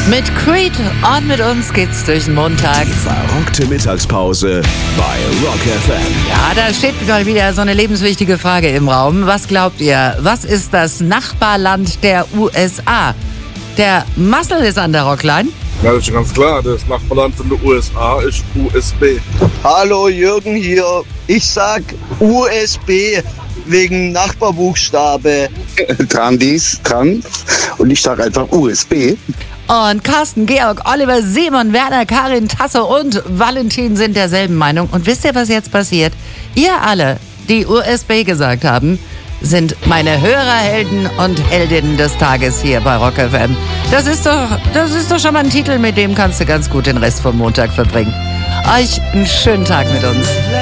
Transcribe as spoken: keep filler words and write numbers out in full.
Mit Creed und mit uns geht's durch den Montag. Die verrückte Mittagspause bei Rock F M. Ja, da steht mal wieder so eine lebenswichtige Frage im Raum. Was glaubt ihr? Was ist das Nachbarland der U S A? Der Marcel ist an der Rockline. Ja, das ist ganz klar. Das Nachbarland von der U S A ist U S B. Hallo, Jürgen hier. Ich sag U S B wegen Nachbarbuchstabe. Dran dies, dran. Und ich sag einfach U S B. Und Carsten, Georg, Oliver, Simon, Werner, Karin, Tasse und Valentin sind derselben Meinung. Und wisst ihr, was jetzt passiert? Ihr alle, die U S B gesagt haben, sind meine Hörerhelden und Heldinnen des Tages hier bei Rock F M. Das ist doch, das ist doch schon mal ein Titel, mit dem kannst du ganz gut den Rest vom Montag verbringen. Euch einen schönen Tag mit uns.